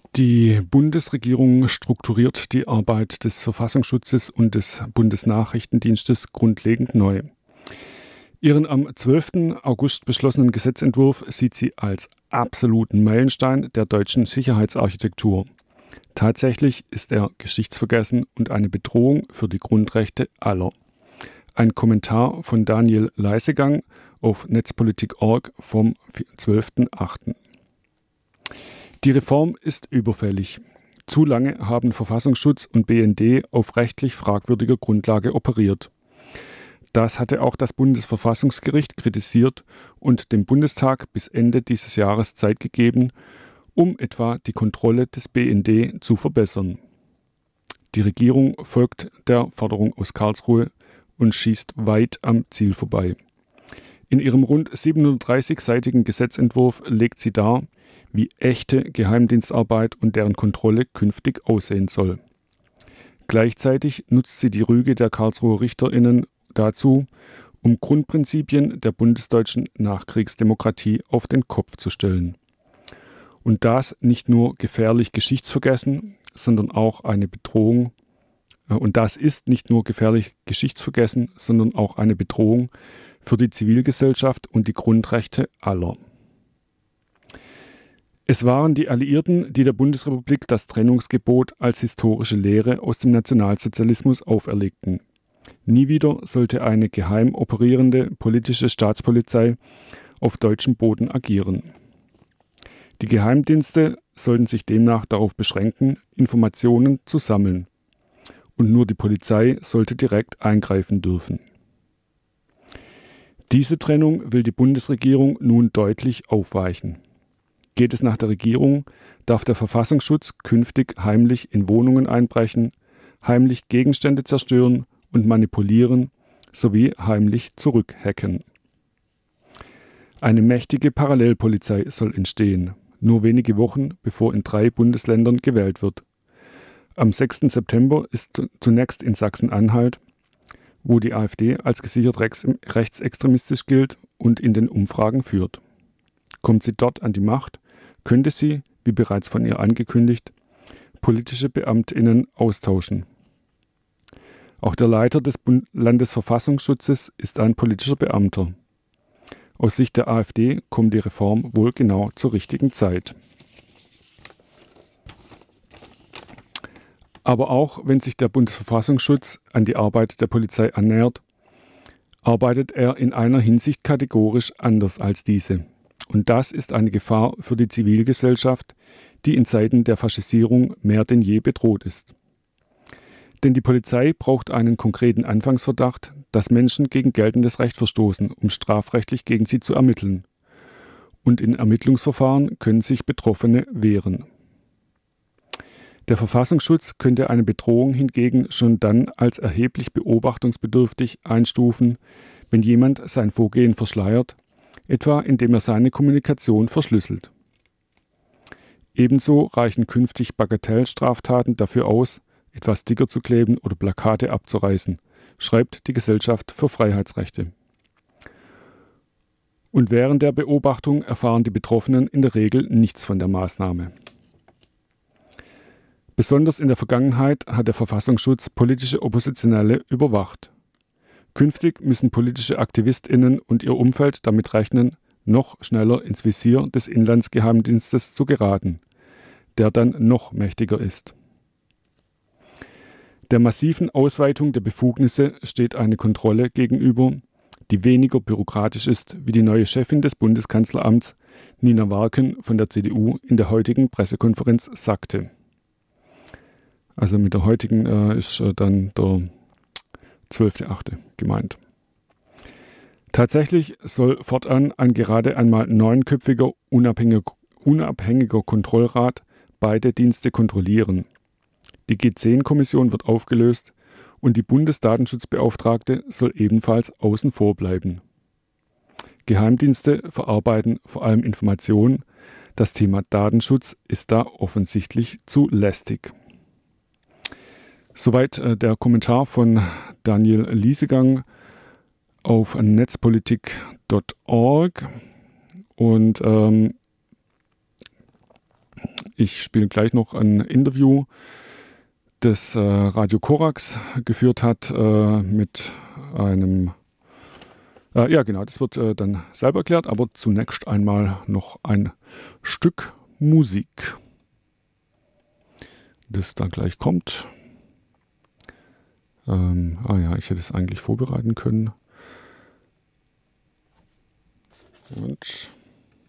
Die Bundesregierung strukturiert die Arbeit des Verfassungsschutzes und des Bundesnachrichtendienstes grundlegend neu. Ihren am 12. August beschlossenen Gesetzentwurf sieht sie als absoluten Meilenstein der deutschen Sicherheitsarchitektur. Tatsächlich ist er geschichtsvergessen und eine Bedrohung für die Grundrechte aller. Ein Kommentar von Daniel Leisegang auf netzpolitik.org vom 12.8. Die Reform ist überfällig. Zu lange haben Verfassungsschutz und BND auf rechtlich fragwürdiger Grundlage operiert. Das hatte auch das Bundesverfassungsgericht kritisiert und dem Bundestag bis Ende dieses Jahres Zeit gegeben, um etwa die Kontrolle des BND zu verbessern. Die Regierung folgt der Forderung aus Karlsruhe und schießt weit am Ziel vorbei. In ihrem rund 730-seitigen Gesetzentwurf legt sie dar, wie echte Geheimdienstarbeit und deren Kontrolle künftig aussehen soll. Gleichzeitig nutzt sie die Rüge der Karlsruher RichterInnen dazu, um Grundprinzipien der bundesdeutschen Nachkriegsdemokratie auf den Kopf zu stellen. Und das nicht nur gefährlich geschichtsvergessen, sondern auch eine Bedrohung. Und das ist nicht nur gefährlich geschichtsvergessen, sondern auch eine Bedrohung für die Zivilgesellschaft und die Grundrechte aller. Es waren die Alliierten, die der Bundesrepublik das Trennungsgebot als historische Lehre aus dem Nationalsozialismus auferlegten. Nie wieder sollte eine geheim operierende politische Staatspolizei auf deutschem Boden agieren. Die Geheimdienste sollten sich demnach darauf beschränken, Informationen zu sammeln. Und nur die Polizei sollte direkt eingreifen dürfen. Diese Trennung will die Bundesregierung nun deutlich aufweichen. Geht es nach der Regierung, darf der Verfassungsschutz künftig heimlich in Wohnungen einbrechen, heimlich Gegenstände zerstören und manipulieren sowie heimlich zurückhacken. Eine mächtige Parallelpolizei soll entstehen, nur wenige Wochen bevor in 3 Bundesländern gewählt wird. Am 6. September ist zunächst in Sachsen-Anhalt, wo die AfD als gesichert rechtsextremistisch gilt und in den Umfragen führt. Kommt sie dort an die Macht, könnte sie, wie bereits von ihr angekündigt, politische BeamtInnen austauschen. Auch der Leiter des Landesverfassungsschutzes ist ein politischer Beamter. Aus Sicht der AfD kommt die Reform wohl genau zur richtigen Zeit. Aber auch wenn sich der Bundesverfassungsschutz an die Arbeit der Polizei annähert, arbeitet er in einer Hinsicht kategorisch anders als diese. Und das ist eine Gefahr für die Zivilgesellschaft, die in Zeiten der Faschisierung mehr denn je bedroht ist. Denn die Polizei braucht einen konkreten Anfangsverdacht, dass Menschen gegen geltendes Recht verstoßen, um strafrechtlich gegen sie zu ermitteln. Und in Ermittlungsverfahren können sich Betroffene wehren. Der Verfassungsschutz könnte eine Bedrohung hingegen schon dann als erheblich beobachtungsbedürftig einstufen, wenn jemand sein Vorgehen verschleiert, etwa indem er seine Kommunikation verschlüsselt. Ebenso reichen künftig Bagatellstraftaten dafür aus, etwa Sticker zu kleben oder Plakate abzureißen, schreibt die Gesellschaft für Freiheitsrechte. Und während der Beobachtung erfahren die Betroffenen in der Regel nichts von der Maßnahme. Besonders in der Vergangenheit hat der Verfassungsschutz politische Oppositionelle überwacht. Künftig müssen politische AktivistInnen und ihr Umfeld damit rechnen, noch schneller ins Visier des Inlandsgeheimdienstes zu geraten, der dann noch mächtiger ist. Der massiven Ausweitung der Befugnisse steht eine Kontrolle gegenüber, die weniger bürokratisch ist, wie die neue Chefin des Bundeskanzleramts, Nina Warken von der CDU, in der heutigen Pressekonferenz sagte. Also mit der heutigen ist dann der 12.8. gemeint. Tatsächlich soll fortan ein gerade einmal 9-köpfiger unabhängiger Kontrollrat beide Dienste kontrollieren. Die G10-Kommission wird aufgelöst und die Bundesdatenschutzbeauftragte soll ebenfalls außen vor bleiben. Geheimdienste verarbeiten vor allem Informationen. Das Thema Datenschutz ist da offensichtlich zu lästig. Soweit der Kommentar von Daniel Liesegang auf netzpolitik.org. Und Ich spiele gleich noch ein Interview, das Radio Korax geführt hat mit einem, ja genau, das wird dann selber erklärt, aber zunächst einmal noch ein Stück Musik, das da gleich kommt. Ja, ich hätte es eigentlich vorbereiten können. Und